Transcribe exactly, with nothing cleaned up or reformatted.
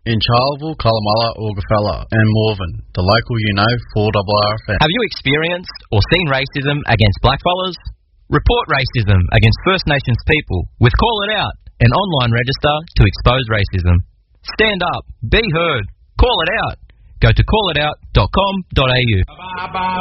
in Charleville, Colomulla, Augafella and Morven. The local you know, four R R F M. Have you experienced or seen racism against blackfellas? Report racism against First Nations people with Call It Out, an online register to expose racism. Stand up, be heard, call it out. Go to call it out dot com dot a u.